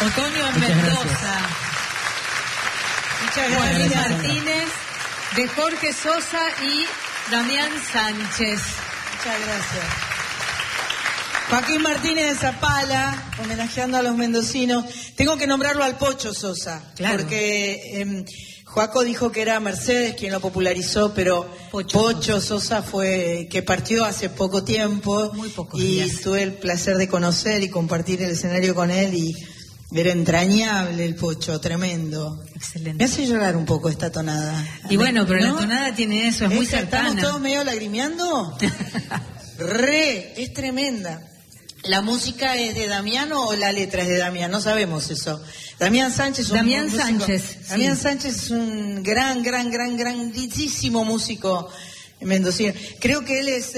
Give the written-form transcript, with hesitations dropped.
Otoño en Mendoza. Muchas gracias. Joaquín Martínez, de Jorge Sosa y Damián Sánchez. Muchas gracias. Joaquín Martínez de Zapala, homenajeando a los mendocinos. Tengo que nombrarlo al Pocho Sosa, claro, porque Joaco dijo que era Mercedes quien lo popularizó, pero Pocho Sosa fue que partió hace poco tiempo, muy pocos y días. tuve el placer de conocer y compartir el escenario con él, y era entrañable el Pocho, tremendo. Excelente. Me hace llorar un poco esta tonada. Y bueno, pero ¿no? la tonada tiene eso, es muy cercana. ¿Estamos todos medio lagrimeando? Es tremenda. ¿La música es de Damiano o la letra es de Damián? No sabemos eso. Damián Sánchez es un grandísimo músico mendocino. Creo que él es